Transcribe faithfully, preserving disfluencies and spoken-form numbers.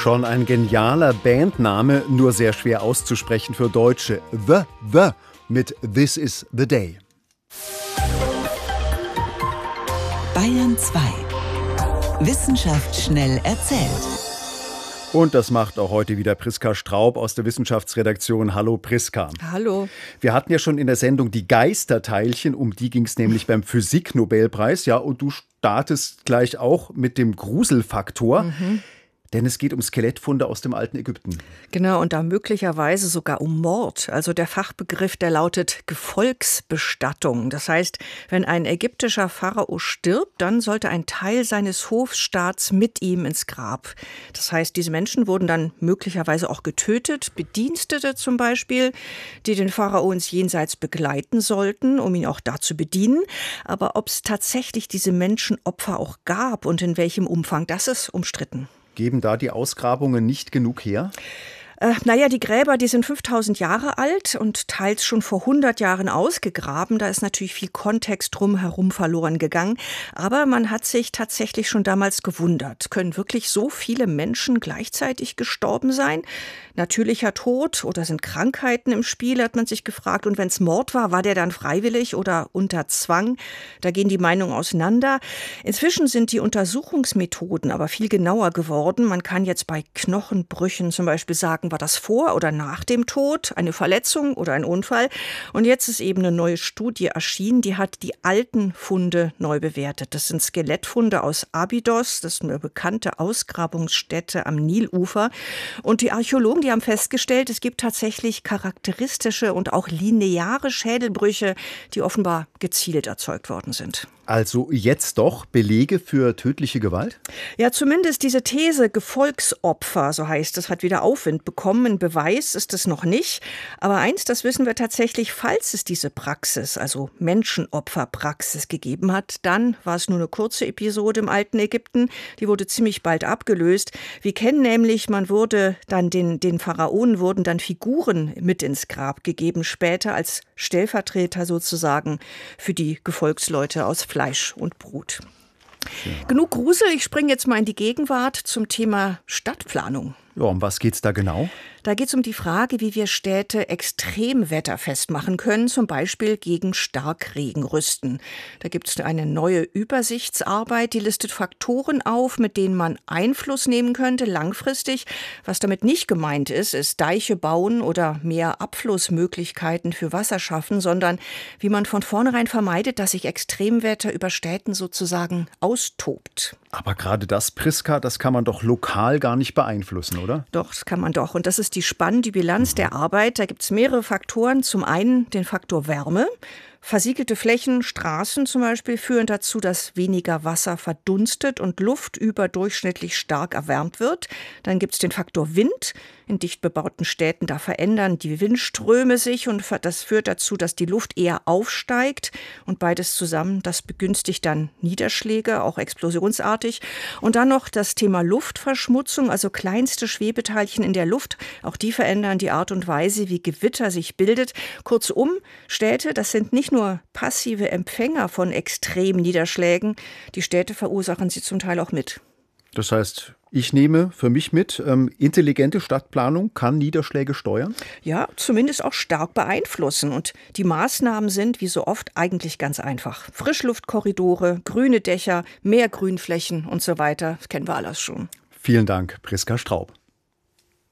Schon ein genialer Bandname, nur sehr schwer auszusprechen für Deutsche. The, The mit This is the Day. Bayern zwei. Wissenschaft schnell erzählt. Und das macht auch heute wieder Priska Straub aus der Wissenschaftsredaktion. Hallo Priska. Hallo. Wir hatten ja schon in der Sendung die Geisterteilchen, um die ging es nämlich beim Physik-Nobelpreis. Ja, und du startest gleich auch mit dem Gruselfaktor. Mhm. Denn es geht um Skelettfunde aus dem alten Ägypten. Genau, und da möglicherweise sogar um Mord. Also der Fachbegriff, der lautet Gefolgsbestattung. Das heißt, wenn ein ägyptischer Pharao stirbt, dann sollte ein Teil seines Hofstaats mit ihm ins Grab. Das heißt, diese Menschen wurden dann möglicherweise auch getötet, Bedienstete zum Beispiel, die den Pharao ins Jenseits begleiten sollten, um ihn auch da zu bedienen. Aber ob es tatsächlich diese Menschenopfer auch gab und in welchem Umfang, das ist umstritten. Geben da die Ausgrabungen nicht genug her? Äh, naja, die Gräber, die sind fünftausend Jahre alt und teils schon vor hundert Jahren ausgegraben. Da ist natürlich viel Kontext drumherum verloren gegangen. Aber man hat sich tatsächlich schon damals gewundert. Können wirklich so viele Menschen gleichzeitig gestorben sein? Natürlicher Tod oder sind Krankheiten im Spiel, hat man sich gefragt. Und wenn es Mord war, war der dann freiwillig oder unter Zwang? Da gehen die Meinungen auseinander. Inzwischen sind die Untersuchungsmethoden aber viel genauer geworden. Man kann jetzt bei Knochenbrüchen zum Beispiel sagen, war das vor oder nach dem Tod, eine Verletzung oder ein Unfall? Und jetzt ist eben eine neue Studie erschienen, die hat die alten Funde neu bewertet. Das sind Skelettfunde aus Abydos, das ist eine bekannte Ausgrabungsstätte am Nilufer. Und die Archäologen, die haben festgestellt, es gibt tatsächlich charakteristische und auch lineare Schädelbrüche, die offenbar gezielt erzeugt worden sind. Also jetzt doch Belege für tödliche Gewalt? Ja, zumindest diese These Gefolgsopfer, so heißt es, hat wieder Aufwind bekommen. Ein Beweis ist es noch nicht. Aber eins, das wissen wir tatsächlich, falls es diese Praxis, also Menschenopferpraxis gegeben hat, dann war es nur eine kurze Episode im alten Ägypten. Die wurde ziemlich bald abgelöst. Wir kennen nämlich, man wurde dann den, den Pharaonen wurden dann Figuren mit ins Grab gegeben, später als Stellvertreter sozusagen für die Gefolgsleute aus Fleisch und Blut. Ja. Genug Grusel, ich springe jetzt mal in die Gegenwart zum Thema Stadtplanung. Ja, um was geht's da genau? Da geht es um die Frage, wie wir Städte extremwetterfest machen können, zum Beispiel gegen Starkregen rüsten. Da gibt es eine neue Übersichtsarbeit, die listet Faktoren auf, mit denen man Einfluss nehmen könnte, langfristig. Was damit nicht gemeint ist, ist Deiche bauen oder mehr Abflussmöglichkeiten für Wasser schaffen, sondern wie man von vornherein vermeidet, dass sich Extremwetter über Städten sozusagen austobt. Aber gerade das, Priska, das kann man doch lokal gar nicht beeinflussen, oder? Doch, das kann man doch. Und das ist die spannende Bilanz der Arbeit. Da gibt es mehrere Faktoren. Zum einen den Faktor Wärme. Versiegelte Flächen, Straßen zum Beispiel, führen dazu, dass weniger Wasser verdunstet und Luft überdurchschnittlich stark erwärmt wird. Dann gibt es den Faktor Wind. In dicht bebauten Städten, da verändern die Windströme sich und das führt dazu, dass die Luft eher aufsteigt. Und beides zusammen, das begünstigt dann Niederschläge, auch explosionsartig. Und dann noch das Thema Luftverschmutzung, also kleinste Schwebeteilchen in der Luft. Auch die verändern die Art und Weise, wie Gewitter sich bildet. Kurzum, Städte, das sind nicht nur passive Empfänger von extremen Niederschlägen. Die Städte verursachen sie zum Teil auch mit. Das heißt, ich nehme für mich mit, ähm, intelligente Stadtplanung kann Niederschläge steuern? Ja, zumindest auch stark beeinflussen. Und die Maßnahmen sind, wie so oft, eigentlich ganz einfach. Frischluftkorridore, grüne Dächer, mehr Grünflächen und so weiter. Das kennen wir alles schon. Vielen Dank, Priska Straub.